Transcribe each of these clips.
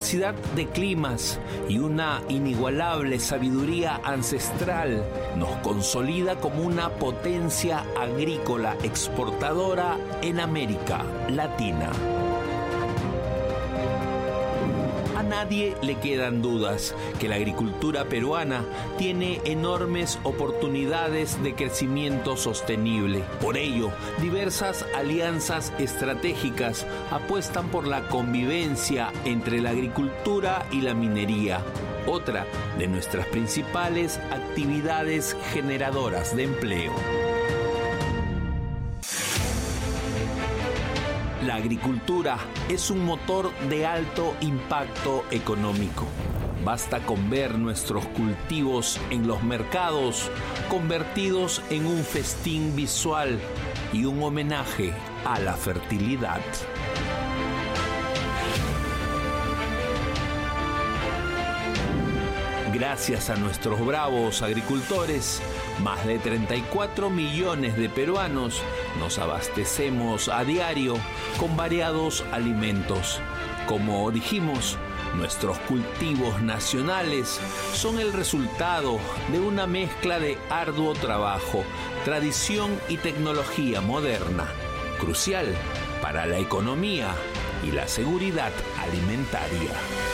diversidad de climas y una inigualable sabiduría ancestral nos consolida como una potencia agrícola exportadora en América Latina. A nadie le quedan dudas que la agricultura peruana tiene enormes oportunidades de crecimiento sostenible. Por ello, diversas alianzas estratégicas apuestan por la convivencia entre la agricultura y la minería, otra de nuestras principales actividades generadoras de empleo. La agricultura es un motor de alto impacto económico. Basta con ver nuestros cultivos en los mercados convertidos en un festín visual y un homenaje a la fertilidad. Gracias a nuestros bravos agricultores, más de 34 millones de peruanos nos abastecemos a diario con variados alimentos. Como dijimos, nuestros cultivos nacionales son el resultado de una mezcla de arduo trabajo, tradición y tecnología moderna, crucial para la economía y la seguridad alimentaria.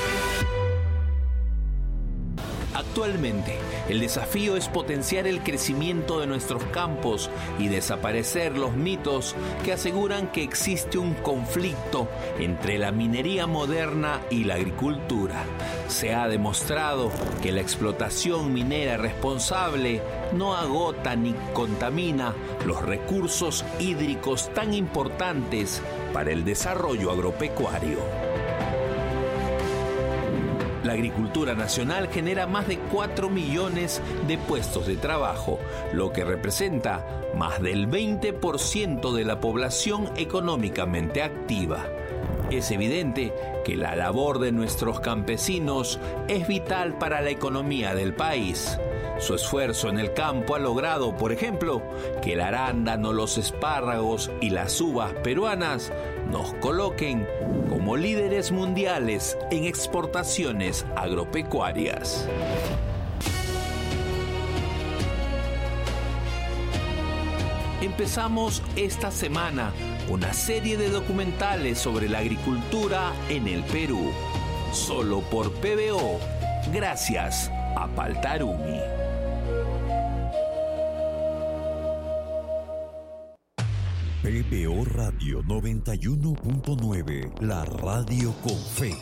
Actualmente, el desafío es potenciar el crecimiento de nuestros campos y desaparecer los mitos que aseguran que existe un conflicto entre la minería moderna y la agricultura. Se ha demostrado que la explotación minera responsable no agota ni contamina los recursos hídricos tan importantes para el desarrollo agropecuario. La agricultura nacional genera más de 4 millones de puestos de trabajo, lo que representa más del 20% de la población económicamente activa. Es evidente que la labor de nuestros campesinos es vital para la economía del país. Su esfuerzo en el campo ha logrado, por ejemplo, que el arándano, los espárragos y las uvas peruanas nos coloquen como líderes mundiales en exportaciones agropecuarias. Empezamos esta semana una serie de documentales sobre la agricultura en el Perú, solo por PBO, gracias a Paltarumi. PBO Radio 91.9, la radio con fe.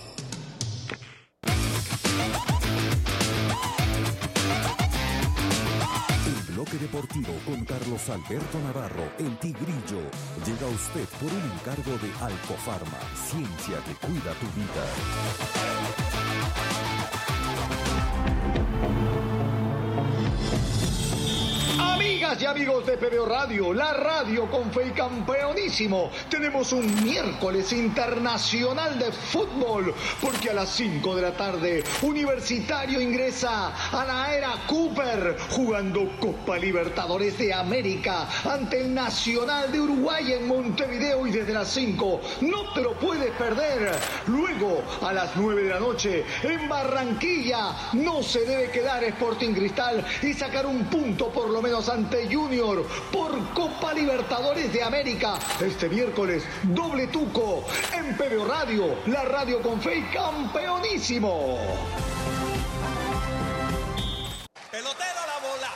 El bloque deportivo con Carlos Alberto Navarro, el Tigrillo, llega a usted por un encargo de Alcofarma, ciencia que cuida tu vida. Amigas y amigos de PBO Radio, la radio con fe y campeonísimo, tenemos un miércoles internacional de fútbol, porque a las 5 de la tarde, Universitario ingresa a la era Cooper, jugando Copa Libertadores de América ante el Nacional de Uruguay en Montevideo, y desde las 5 no te lo puedes perder. Luego, a las 9 de la noche, en Barranquilla, no se debe quedar Sporting Cristal y sacar un punto por lo menos ante Junior por Copa Libertadores de América. Este miércoles, doble tuco en PBO Radio, la radio con fe y campeonísimo. Pelotero a la bola.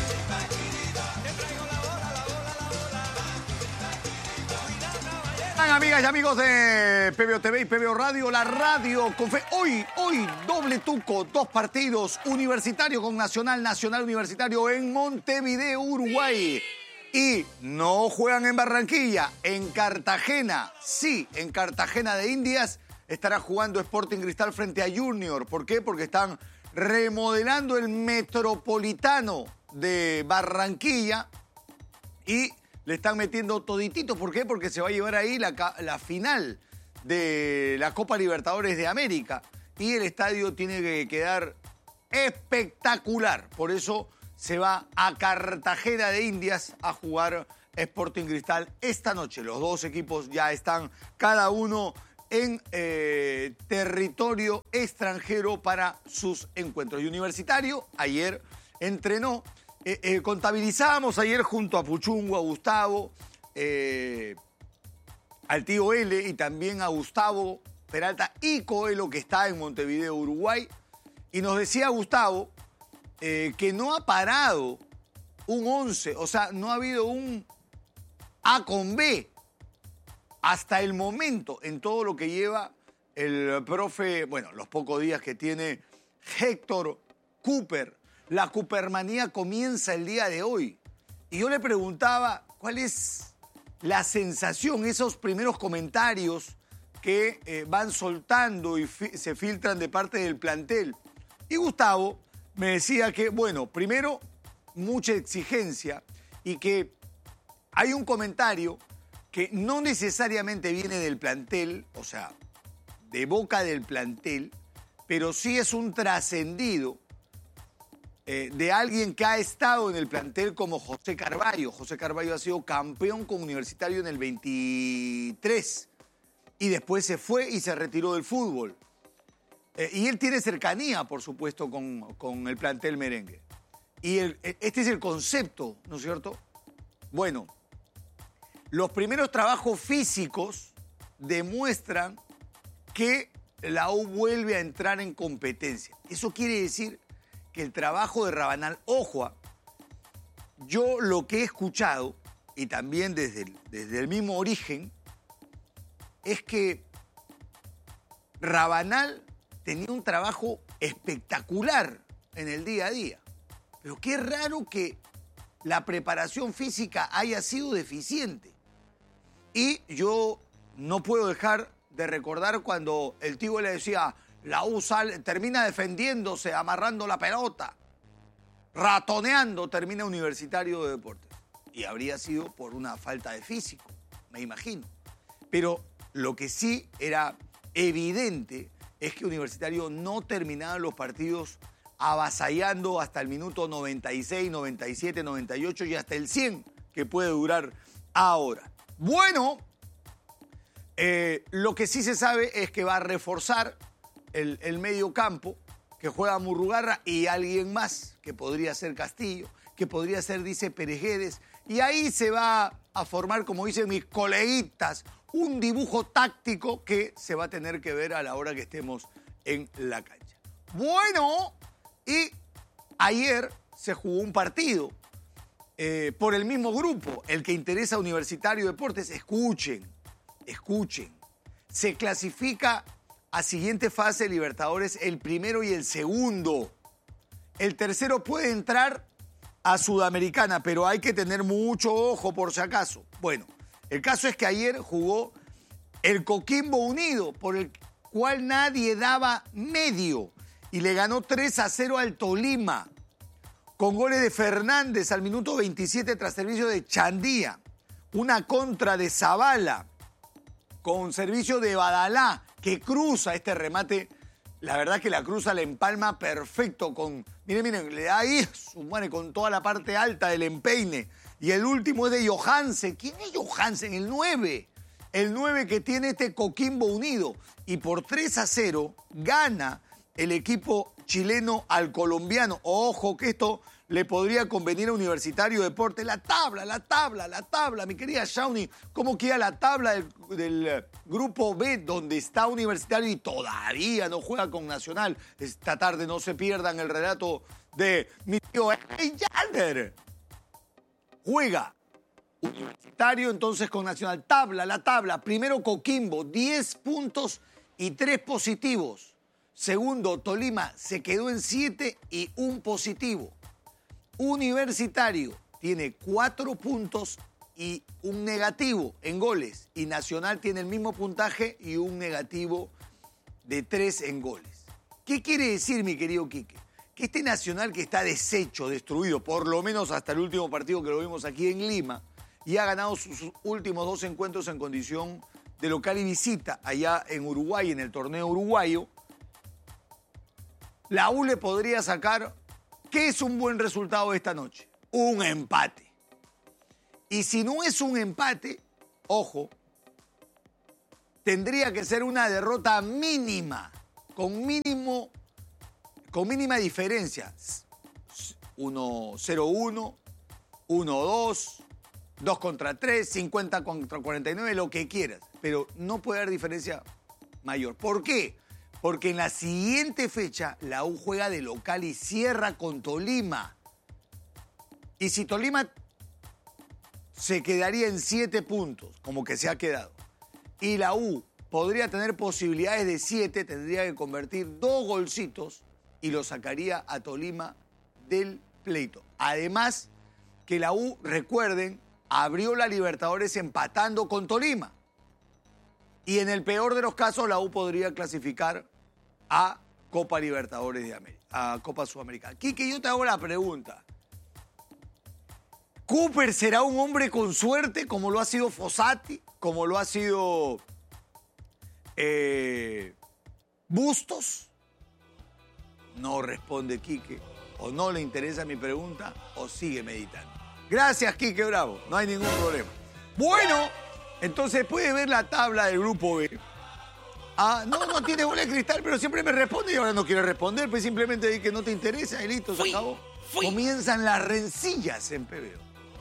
Amigas y amigos de PBO TV y PBO Radio, la radio con fe. Hoy, doble tuco, 2 partidos, Universitario con Nacional, Nacional Universitario en Montevideo, Uruguay. Y no juegan en Barranquilla, en Cartagena. Sí, en Cartagena de Indias estará jugando Sporting Cristal frente a Junior. ¿Por qué? Porque están remodelando el Metropolitano de Barranquilla y le están metiendo toditito. ¿Por qué? Porque se va a llevar ahí la final de la Copa Libertadores de América. Y el estadio tiene que quedar espectacular. Por eso se va a Cartagena de Indias a jugar Sporting Cristal esta noche. Los dos equipos ya están cada uno en territorio extranjero para sus encuentros. Y Universitario ayer entrenó, contabilizábamos ayer junto a Puchungo, a Gustavo, al tío L y también a Gustavo Peralta y Coelho, que está en Montevideo, Uruguay, y nos decía Gustavo que no ha parado un 11, o sea, no ha habido un A con B hasta el momento en todo lo que lleva el profe, bueno, los pocos días que tiene Héctor Cooper. La Coopermanía comienza el día de hoy. Y yo le preguntaba cuál es la sensación, esos primeros comentarios que van soltando y se filtran de parte del plantel. Y Gustavo me decía que, bueno, primero, mucha exigencia y que hay un comentario que no necesariamente viene del plantel, o sea, de boca del plantel, pero sí es un trascendido de alguien que ha estado en el plantel como José Carballo. José Carballo ha sido campeón con Universitario en el 23 y después se fue y se retiró del fútbol. Y él tiene cercanía, por supuesto, con el plantel merengue. Y este es el concepto, ¿no es cierto? Bueno, los primeros trabajos físicos demuestran que la U vuelve a entrar en competencia. Eso quiere decir que el trabajo de Rabanal, ojo, yo lo que he escuchado, y también desde el mismo origen, es que Rabanal tenía un trabajo espectacular en el día a día. Pero qué raro que la preparación física haya sido deficiente. Y yo no puedo dejar de recordar cuando el tío le decía, la U termina defendiéndose, amarrando la pelota, ratoneando, termina Universitario de Deportes. Y habría sido por una falta de físico, me imagino. Pero lo que sí era evidente es que Universitario no terminaba los partidos avasallando hasta el minuto 96, 97, 98 y hasta el 100 que puede durar ahora. Bueno, lo que sí se sabe es que va a reforzar el medio campo, que juega Murrugarra y alguien más, que podría ser Castillo, que podría ser, dice Pérez Guedes, y ahí se va a formar, como dicen mis coleguitas, un dibujo táctico que se va a tener que ver a la hora que estemos en la cancha. Bueno, y ayer se jugó un partido por el mismo grupo, el que interesa a Universitario Deportes. Escuchen. Se clasifica a siguiente fase de Libertadores el primero y el segundo. El tercero puede entrar a Sudamericana, pero hay que tener mucho ojo por si acaso. Bueno, el caso es que ayer jugó el Coquimbo Unido, por el cual nadie daba medio, y le ganó 3-0 al Tolima, con goles de Fernández al minuto 27 tras servicio de Chandía, una contra de Zavala, con servicio de Badalá, que cruza este remate. La verdad que la cruza, la empalma perfecto con... Miren, le da ahí su madre con toda la parte alta del empeine. Y el último es de Johansen. ¿Quién es Johansen? El 9. El 9 que tiene este Coquimbo Unido. Y por 3-0 gana el equipo chileno al colombiano. Ojo que esto le podría convenir a Universitario Deportes. La tabla, mi querida Shawnee. ¿Cómo queda la tabla del grupo B, donde está Universitario y todavía no juega con Nacional? Esta tarde no se pierdan el relato de mi tío Yander. Juega Universitario entonces con Nacional. La tabla. Primero Coquimbo, 10 puntos y 3 positivos. Segundo, Tolima se quedó en 7 y 1 positivo. Universitario tiene 4 puntos y 1 negativo en goles. Y Nacional tiene el mismo puntaje y 1 negativo de 3 en goles. ¿Qué quiere decir, mi querido Quique? Que este Nacional, que está deshecho, destruido, por lo menos hasta el último partido que lo vimos aquí en Lima, y ha ganado sus últimos 2 encuentros en condición de local y visita allá en Uruguay, en el torneo uruguayo, la U le podría sacar... ¿Qué es un buen resultado esta noche? Un empate. Y si no es un empate, ojo, tendría que ser una derrota mínima, con mínima diferencia. 1-0-1, 1-2, 2-3, 50-49, lo que quieras. Pero no puede haber diferencia mayor. ¿Por qué? Porque en la siguiente fecha la U juega de local y cierra con Tolima. Y si Tolima se quedaría en 7 puntos, como que se ha quedado, y la U podría tener posibilidades de 7, tendría que convertir 2 golcitos y lo sacaría a Tolima del pleito. Además, que la U, recuerden, abrió la Libertadores empatando con Tolima. Y en el peor de los casos, la U podría clasificar a Copa Libertadores de América, a Copa Sudamericana. Quique, yo te hago la pregunta. ¿Cooper será un hombre con suerte como lo ha sido Fossati, como lo ha sido Bustos? No responde Quique, o no le interesa mi pregunta, o sigue meditando. Gracias, Quique Bravo, no hay ningún problema. Bueno, entonces puede ver la tabla del grupo B. Ah, no tiene bola de cristal, pero siempre me responde y ahora no quiere responder, pues simplemente di que no te interesa y listo, se acabó. Comienzan las rencillas en PBO.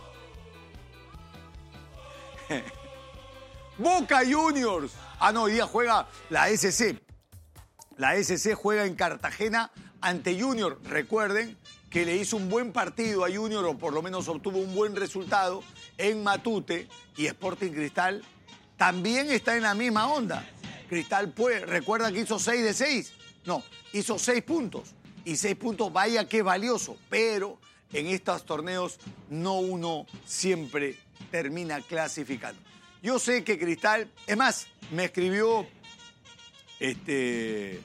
Boca Juniors. Hoy día juega la SC. La SC juega en Cartagena ante Junior. Recuerden que le hizo un buen partido a Junior, o por lo menos obtuvo un buen resultado en Matute, y Sporting Cristal también está en la misma onda. Cristal recuerda que hizo 6 de 6. No, hizo 6 puntos. Y 6 puntos, vaya que valioso. Pero en estos torneos no uno siempre termina clasificando. Yo sé que Cristal, es más, me escribió el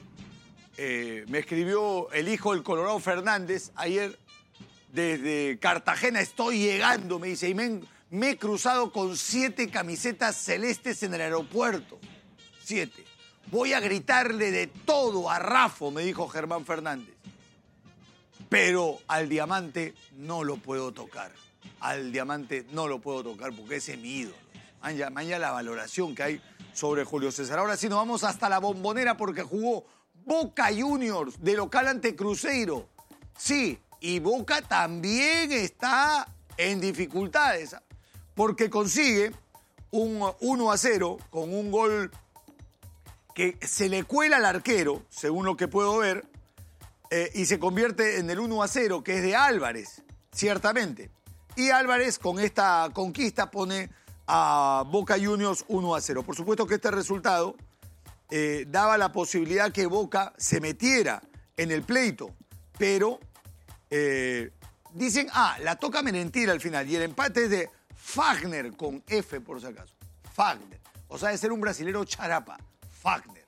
hijo del Colorado Fernández ayer desde Cartagena. Estoy llegando, me dice, y me he cruzado con 7 camisetas celestes en el aeropuerto. 7. Voy a gritarle de todo a Rafo, me dijo Germán Fernández. Pero al Diamante no lo puedo tocar. Al Diamante no lo puedo tocar porque ese es mi ídolo. Mañana la valoración que hay sobre Julio César. Ahora sí nos vamos hasta la Bombonera porque jugó Boca Juniors de local ante Cruzeiro. Sí, y Boca también está en dificultades porque consigue un 1-0 con un gol que se le cuela al arquero, según lo que puedo ver, y se convierte en el 1-0, que es de Álvarez, ciertamente. Y Álvarez con esta conquista pone a Boca Juniors 1-0. Por supuesto que este resultado daba la posibilidad que Boca se metiera en el pleito, pero dicen, la toca Merentiel al final, y el empate es de Fagner, con F por si acaso. Fagner. O sea, de ser un brasilero charapa. Fagner.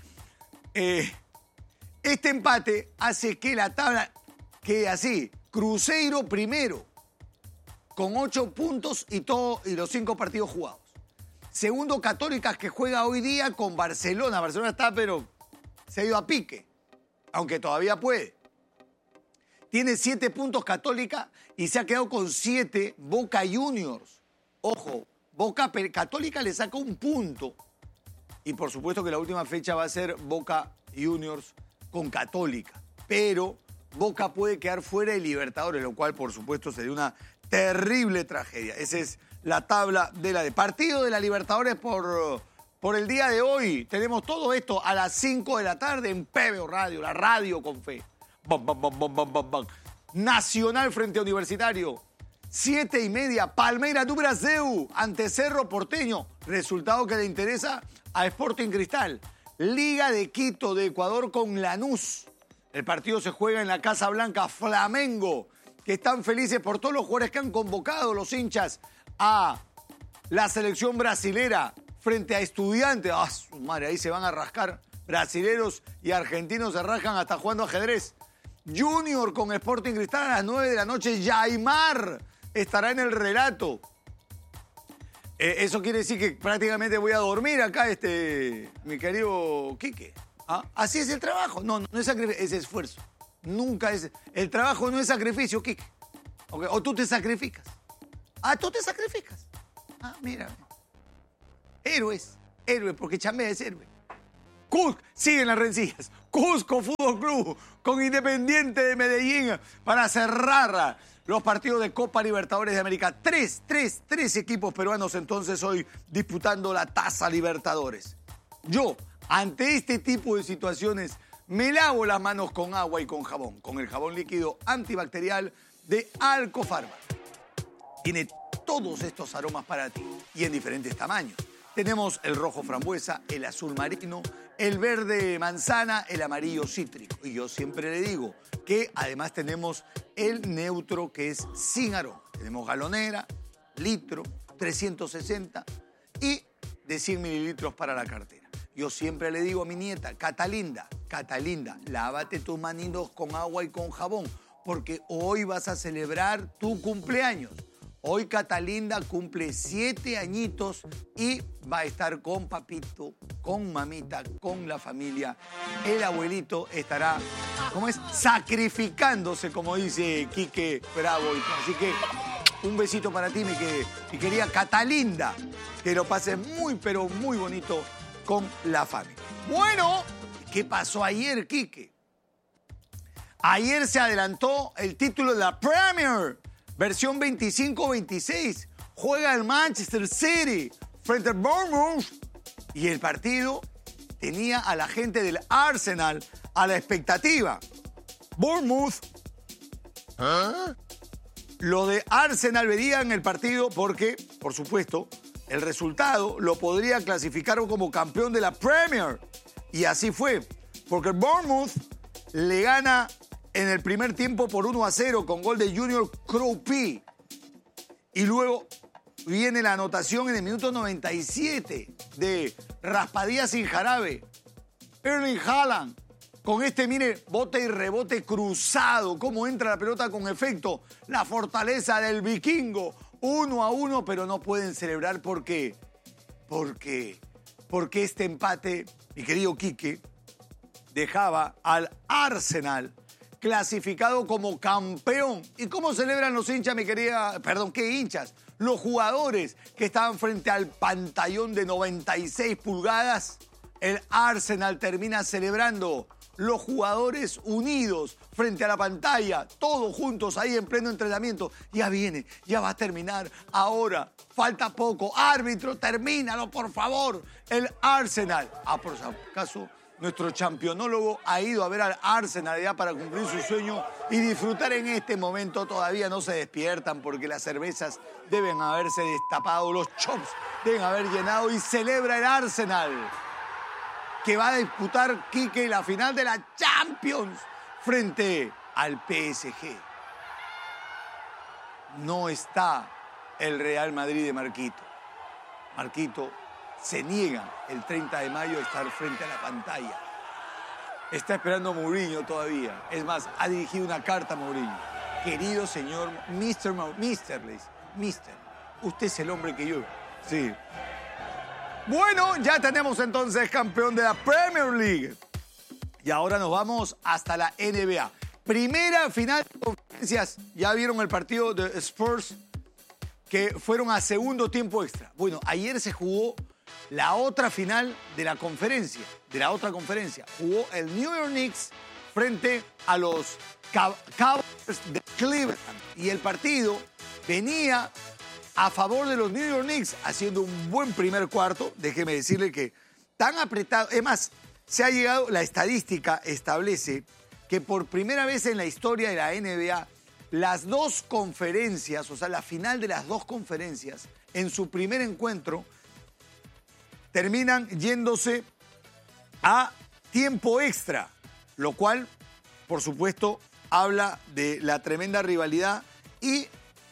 Este empate hace que la tabla quede así. Cruzeiro primero, con 8 puntos y los 5 partidos jugados. Segundo, Católica, que juega hoy día con Barcelona. Barcelona está, pero se ha ido a pique, aunque todavía puede. Tiene 7 puntos Católica y se ha quedado con 7 Boca Juniors. Ojo, Católica le saca 1 punto. Y por supuesto que la última fecha va a ser Boca Juniors con Católica. Pero Boca puede quedar fuera de Libertadores, lo cual por supuesto sería una terrible tragedia. Esa es la tabla de partido de la Libertadores por el día de hoy. Tenemos todo esto a las 5 de la tarde en PBO Radio, la radio con fe. Bam, bam, bam, bam, bam, bam, bam. Nacional frente a Universitario. 7:30, Palmeiras do Brasil ante Cerro Porteño. Resultado que le interesa a Sporting Cristal. Liga de Quito de Ecuador con Lanús. El partido se juega en la Casa Blanca. Flamengo, que están felices por todos los jugadores que han convocado los hinchas a la selección brasilera frente a Estudiantes. Su madre, ahí se van a rascar. Brasileros y argentinos se rascan hasta jugando ajedrez. Junior con Sporting Cristal a las 9 de la noche. Yaimar estará en el relato. Eso quiere decir que prácticamente voy a dormir acá, mi querido Quique. Así es el trabajo. No es sacrificio, es esfuerzo. Nunca es. El trabajo no es sacrificio, Quique. ¿Okay? O tú te sacrificas. Tú te sacrificas. Mira. Héroes. héroe, porque Chambea es héroe. Cusco, siguen las rencillas. Cusco Fútbol Club con Independiente de Medellín para cerrar los partidos de Copa Libertadores de América. Tres equipos peruanos entonces hoy disputando la Taza Libertadores. Yo, ante este tipo de situaciones, me lavo las manos con agua y con jabón, con el jabón líquido antibacterial de Alcofarma. Tiene todos estos aromas para ti y en diferentes tamaños. Tenemos el rojo frambuesa, el azul marino, el verde manzana, el amarillo cítrico. Y yo siempre le digo que además tenemos el neutro que es sin aroma. Tenemos galonera, litro, 360 y de 100 mililitros para la cartera. Yo siempre le digo a mi nieta, Catalinda, lávate tus manitos con agua y con jabón, porque hoy vas a celebrar tu cumpleaños. Hoy Catalinda cumple 7 añitos y va a estar con papito, con mamita, con la familia. El abuelito estará, sacrificándose, como dice Quique Bravo. Así que un besito para ti, mi querida Catalinda. Que lo pases muy, pero muy bonito con la familia. Bueno, ¿qué pasó ayer, Quique? Ayer se adelantó el título de la Premier. Versión 25-26, juega el Manchester City frente al Bournemouth y el partido tenía a la gente del Arsenal a la expectativa. Bournemouth, lo de Arsenal veían el partido porque, por supuesto, el resultado lo podría clasificar como campeón de la Premier. Y así fue, porque el Bournemouth le gana en el primer tiempo por 1-0 con gol de Junior Kroupi. Y luego viene la anotación en el minuto 97 de Raspadilla sin jarabe. Erling Haaland con mire, bote y rebote cruzado. Cómo entra la pelota con efecto. La fortaleza del vikingo. 1-1, pero no pueden celebrar porque este empate, mi querido Quique, dejaba al Arsenal clasificado como campeón. ¿Y cómo celebran los hinchas, mi querida? Perdón, ¿qué hinchas? Los jugadores que estaban frente al pantallón de 96 pulgadas. El Arsenal termina celebrando. Los jugadores unidos frente a la pantalla, todos juntos ahí en pleno entrenamiento. Ya viene, ya va a terminar. Ahora, falta poco. Árbitro, termínalo, por favor. El Arsenal. Por si acaso, nuestro championólogo ha ido a ver al Arsenal ya para cumplir su sueño y disfrutar en este momento. Todavía no se despiertan porque las cervezas deben haberse destapado, los chops deben haber llenado y celebra el Arsenal, que va a disputar, Quique, la final de la Champions frente al PSG. No está el Real Madrid de Marquito. Marquito se niega el 30 de mayo a estar frente a la pantalla. Está esperando a Mourinho todavía. Es más, ha dirigido una carta a Mourinho. Querido señor Mister, usted es el hombre que yo. Sí. Bueno, ya tenemos entonces campeón de la Premier League. Y ahora nos vamos hasta la NBA. Primera final de conferencias. Ya vieron el partido de Spurs que fueron a segundo tiempo extra. Bueno, ayer se jugó la otra final de la conferencia, Jugó el New York Knicks frente a los Cavaliers de Cleveland. Y el partido venía a favor de los New York Knicks, haciendo un buen primer cuarto. Déjeme decirle que tan apretado. Es más, la estadística establece que por primera vez en la historia de la NBA, las dos conferencias, o sea, la final de las dos conferencias, en su primer encuentro, terminan yéndose a tiempo extra, lo cual, por supuesto, habla de la tremenda rivalidad y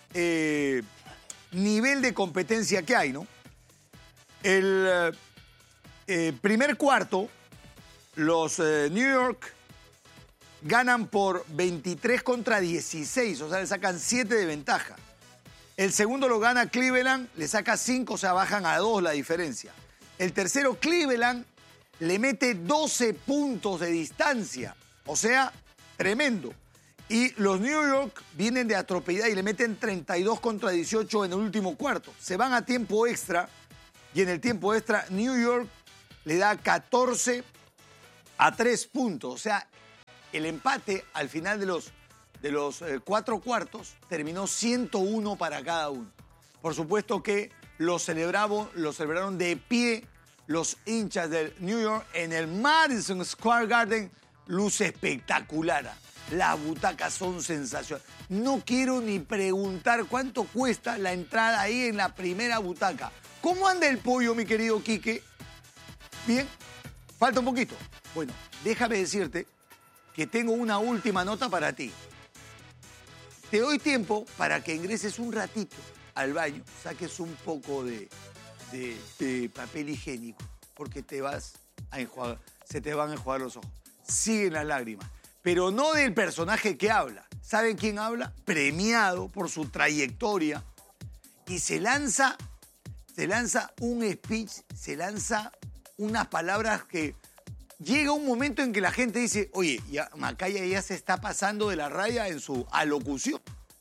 nivel de competencia que hay, ¿no? El primer cuarto, los New York ganan por 23-16, o sea, le sacan 7 de ventaja. El segundo lo gana Cleveland, le saca 5, o sea, bajan a 2 la diferencia. El tercero, Cleveland, le mete 12 puntos de distancia, o sea, tremendo. Y los New York vienen de atropellar y le meten 32-18 en el último cuarto. Se van a tiempo extra Y en el tiempo extra, New York le da 14-3 puntos. O sea, el empate al final de los 4 cuartos terminó 101 para cada uno. Por supuesto que lo celebraron de pie los hinchas del New York en el Madison Square Garden. Luce espectacular. Las butacas son sensacionales. No quiero ni preguntar cuánto cuesta la entrada ahí en la primera butaca. ¿Cómo anda el pollo, mi querido Quique? ¿Bien? ¿Falta un poquito? Bueno, déjame decirte que tengo una última nota para ti. Te doy tiempo para que ingreses un ratito al baño, saques un poco de papel higiénico, porque se te van a enjuagar los ojos. Siguen las lágrimas, pero no del personaje que habla. ¿Saben quién habla? Premiado por su trayectoria. Y se lanza un speech, se lanza unas palabras que llega un momento en que la gente dice, oye, ya Macaya ya se está pasando de la raya en su alocución.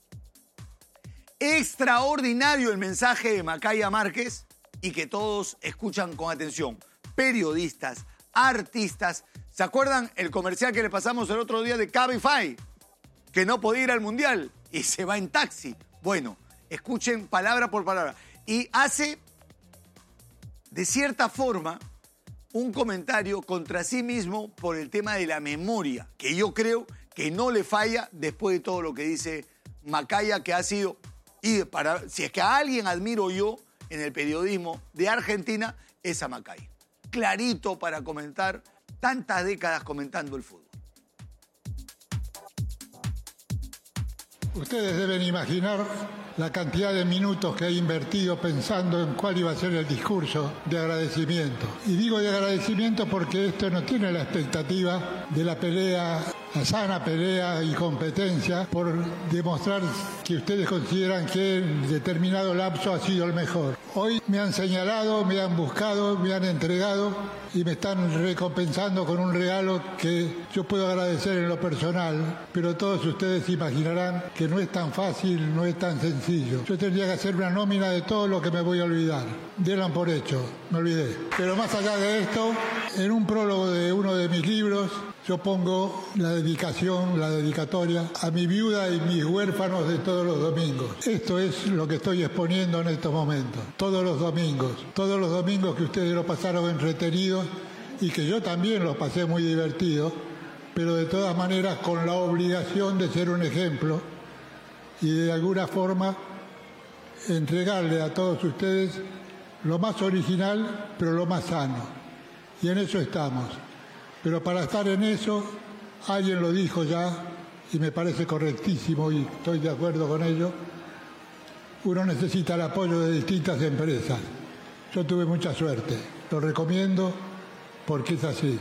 Extraordinario el mensaje de Macaya Márquez y que todos escuchan con atención. Periodistas, artistas. ¿Se acuerdan el comercial que le pasamos el otro día de Cabify? Que no podía ir al Mundial y se va en taxi. Bueno, escuchen palabra por palabra. Y hace, de cierta forma, un comentario contra sí mismo por el tema de la memoria, que yo creo que no le falla después de todo lo que dice Macaya, que ha sido, si es que a alguien admiro yo en el periodismo de Argentina, es a Macaya. Clarito para comentar, tantas décadas comentando el fútbol. Ustedes deben imaginar la cantidad de minutos que he invertido pensando en cuál iba a ser el discurso de agradecimiento. Y digo de agradecimiento porque esto no tiene la expectativa de la pelea, la sana pelea y competencia por demostrar que ustedes consideran que en determinado lapso ha sido el mejor. Hoy me han señalado, me han buscado, me han entregado y me están recompensando con un regalo que yo puedo agradecer en lo personal, pero todos ustedes imaginarán que no es tan fácil, no es tan sencillo. Yo tendría que hacer una nómina de todo lo que me voy a olvidar. Denlo por hecho, me olvidé. Pero más allá de esto, en un prólogo de uno de mis libros, yo pongo la dedicatoria a mi viuda y mis huérfanos de todos los domingos. Esto es lo que estoy exponiendo en estos momentos. Todos los domingos que ustedes lo pasaron entretenidos y que yo también lo pasé muy divertido, pero de todas maneras con la obligación de ser un ejemplo y de alguna forma entregarle a todos ustedes lo más original, pero lo más sano. Y en eso estamos. Pero para estar en eso, alguien lo dijo ya, y me parece correctísimo y estoy de acuerdo con ello, uno necesita el apoyo de distintas empresas. Yo tuve mucha suerte, lo recomiendo porque es así.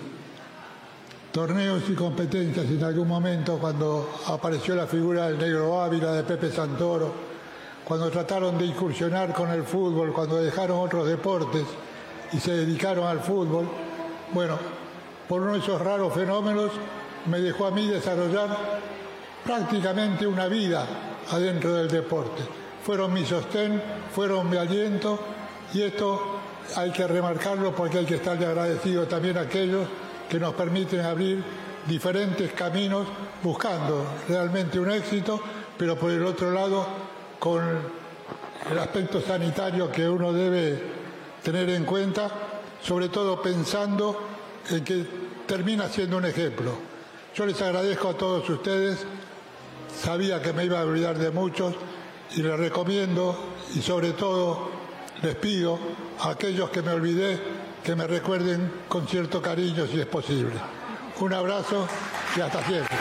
Torneos y competencias en algún momento, cuando apareció la figura del Negro Ávila, de Pepe Santoro, cuando trataron de incursionar con el fútbol, cuando dejaron otros deportes y se dedicaron al fútbol, bueno, por uno de esos raros fenómenos me dejó a mí desarrollar prácticamente una vida adentro del deporte. Fueron mi sostén, fueron mi aliento y esto hay que remarcarlo porque hay que estarle agradecido también a aquellos que nos permiten abrir diferentes caminos buscando realmente un éxito, pero por el otro lado con el aspecto sanitario que uno debe tener en cuenta, sobre todo pensando en que termina siendo un ejemplo. Yo les agradezco a todos ustedes, sabía que me iba a olvidar de muchos y les recomiendo y sobre todo les pido a aquellos que me olvidé que me recuerden con cierto cariño si es posible. Un abrazo y hasta siempre.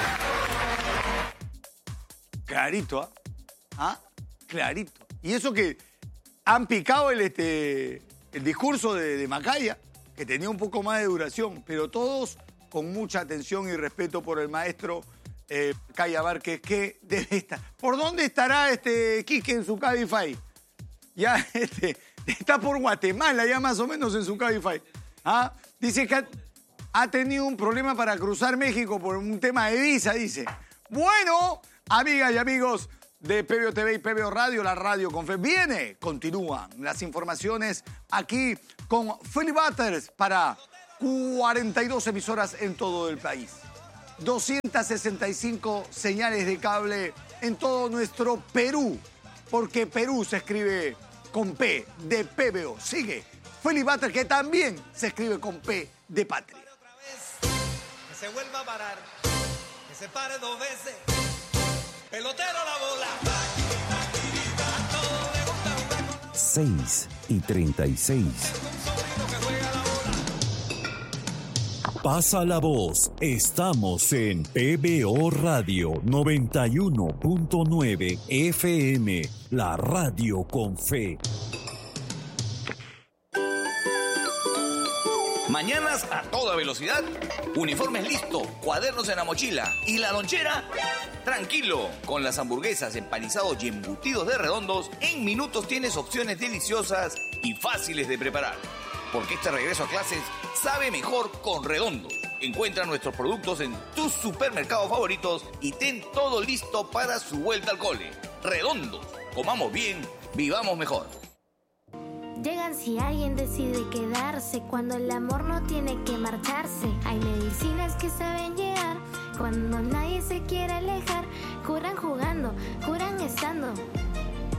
Clarito, clarito. Y eso que han picado el discurso de Macaya, que tenía un poco más de duración, pero todos con mucha atención y respeto por el maestro Macaya Márquez, que debe estar. ¿Por dónde estará Quique en su Cabify? Ya está por Guatemala, ya más o menos en su Cabify. Dice que ha tenido un problema para cruzar México por un tema de visa, dice. Bueno, amigas y amigos, de PBO TV y PBO Radio, la radio con fe. Continúan las informaciones aquí con Philly Butters para 42 emisoras en todo el país. 265 señales de cable en todo nuestro Perú, porque Perú se escribe con P de PBO. Sigue Philly Butters, que también se escribe con P de Patria. Que se vuelva a parar, que se pare 2 veces. Pelotero la bola. 6:36. Pasa la voz. Estamos en PBO Radio 91.9 FM, la radio con fe. Mañanas a toda velocidad, uniformes listos, cuadernos en la mochila y la lonchera. Tranquilo, con las hamburguesas, empanizados y embutidos de Redondos, en minutos tienes opciones deliciosas y fáciles de preparar. Porque este regreso a clases sabe mejor con Redondos. Encuentra nuestros productos en tus supermercados favoritos y ten todo listo para su vuelta al cole. Redondos, comamos bien, vivamos mejor. Llegan si alguien decide quedarse, cuando el amor no tiene que marcharse. Hay medicinas que saben llegar, cuando nadie se quiere alejar. Curan jugando, curan estando.